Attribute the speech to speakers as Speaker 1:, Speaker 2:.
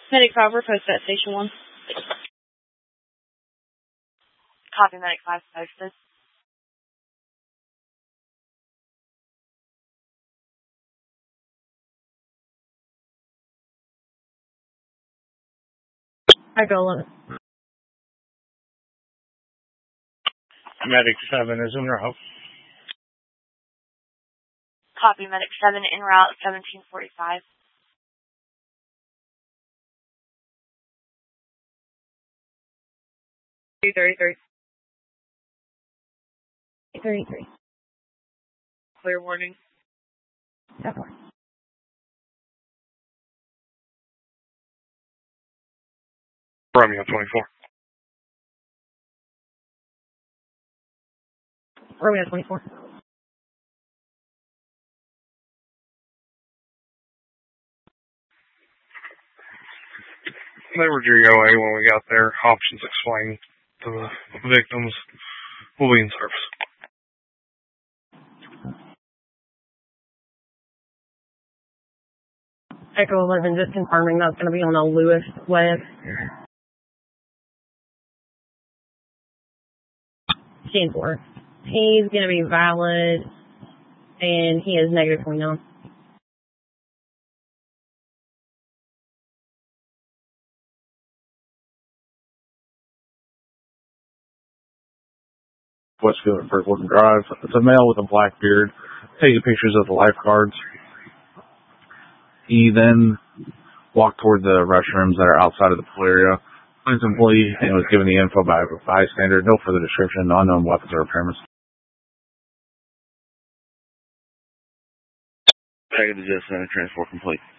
Speaker 1: Medic 5, we're posted at Station 1.
Speaker 2: Copy, Medic 5 posted.
Speaker 1: Echo 11.
Speaker 3: Medic 7 is en route.
Speaker 2: Copy, Medic 7 en route, 1745.
Speaker 1: 233. 33.
Speaker 2: Clear warning.
Speaker 1: Definitely.
Speaker 3: Romeo 24.
Speaker 1: Romeo 24.
Speaker 3: They were GOA when we got there. Options explained to the victims. We'll be in service.
Speaker 1: Echo 11, just confirming that's going to be on a Lewis West. 10-4. He's going to be valid, and he is negative 29.
Speaker 4: Westfield at First Woodland Drive. It's a male with a black beard taking pictures of the lifeguards. He then walked toward the restrooms that are outside of the pool area. Police employee and was given the info by a bystander. No further description, unknown weapons or impairments.
Speaker 5: Package to Jet Center, transport complete.